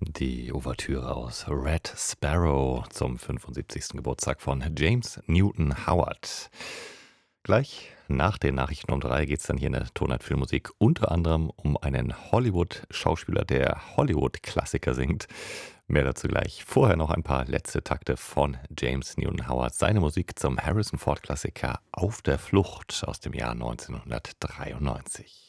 Die Ouvertüre aus Red Sparrow zum 75. Geburtstag von James Newton Howard. Gleich nach den Nachrichten um 3 geht es dann hier in der Tonart Filmmusik unter anderem um einen Hollywood-Schauspieler, der Hollywood-Klassiker singt. Mehr dazu gleich. Vorher noch ein paar letzte Takte von James Newton Howard. Seine Musik zum Harrison Ford-Klassiker Auf der Flucht aus dem Jahr 1993.